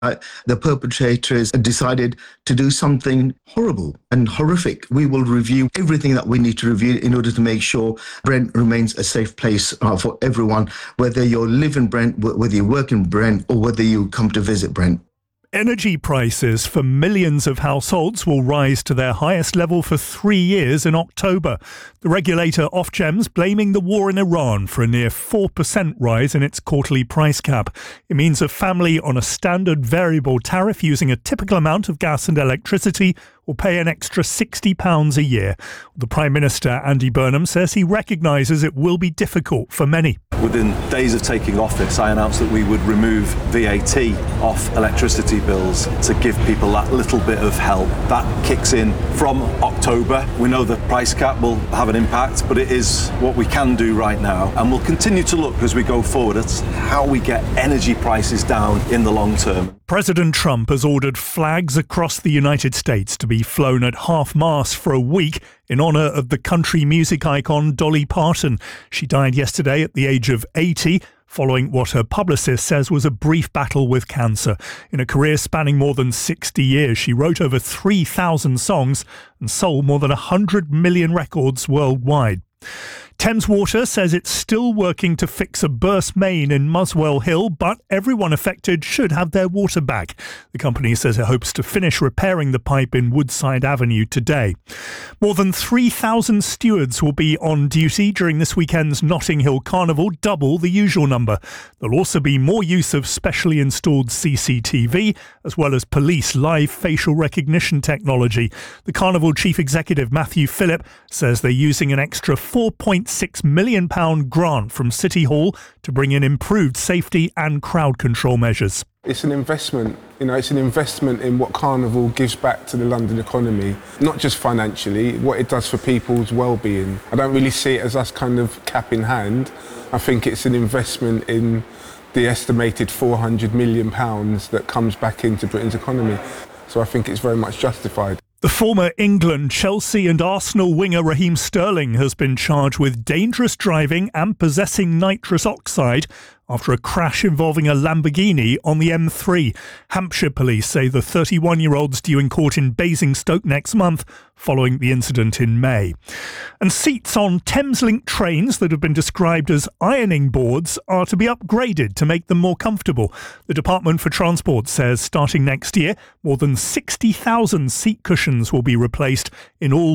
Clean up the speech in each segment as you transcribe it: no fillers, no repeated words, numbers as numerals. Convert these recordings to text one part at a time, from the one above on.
The perpetrators decided to do something horrible and horrific. We will review everything that we need to review in order to make sure Brent remains a safe place for everyone, whether you live in Brent, whether you work in Brent, or whether you come to visit Brent. Energy prices for millions of households will rise to their highest level for 3 years in October. The regulator Ofgem's blaming the war in Iran for a near 4% rise in its quarterly price cap. It means a family on a standard variable tariff using a typical amount of gas and electricity will pay an extra £60 a year. The Prime Minister, Andy Burnham, says he recognises it will be difficult for many. Within days of taking office, I announced that we would remove VAT off electricity bills to give people that little bit of help. That kicks in from October. We know the price cap will have an impact, but it is what we can do right now. And we'll continue to look as we go forward at how we get energy prices down in the long term. President Trump has ordered flags across the United States to be flown at half-mast for a week in honour of the country music icon Dolly Parton. She died yesterday at the age of 80, following what her publicist says was a brief battle with cancer. In a career spanning more than 60 years, she wrote over 3,000 songs and sold more than 100 million records worldwide. Thames Water says it's still working to fix a burst main in Muswell Hill, but everyone affected should have their water back. The company says it hopes to finish repairing the pipe in Woodside Avenue today. More than 3,000 stewards will be on duty during this weekend's Notting Hill Carnival, double the usual number. There'll also be more use of specially installed CCTV, as well as police live facial recognition technology. The Carnival Chief Executive, Matthew Phillip, says they're using an extra £4.6 million grant from City Hall to bring in improved safety and crowd control measures. It's an investment, it's an investment in what Carnival gives back to the London economy, not just financially, what it does for people's well-being. I don't really see it as us kind of cap in hand. I think it's an investment in the estimated £400 million that comes back into Britain's economy. So I think it's very much justified. The former England, Chelsea and Arsenal winger Raheem Sterling has been charged with dangerous driving and possessing nitrous oxide after a crash involving a Lamborghini on the M3. Hampshire police say the 31-year-old's due in court in Basingstoke next month following the incident in May. And seats on Thameslink trains that have been described as ironing boards are to be upgraded to make them more comfortable. The Department for Transport says starting next year, more than 60,000 seat cushions will be replaced in all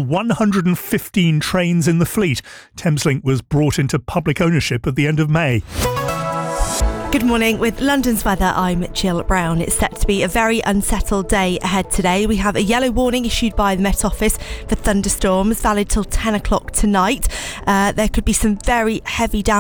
115 trains in the fleet. Thameslink was brought into public ownership at the end of May. Good morning. With London's weather, I'm Jill Brown. It's set to be a very unsettled day ahead today. We have a yellow warning issued by the Met Office for thunderstorms, valid till 10 o'clock tonight. There could be some very heavy down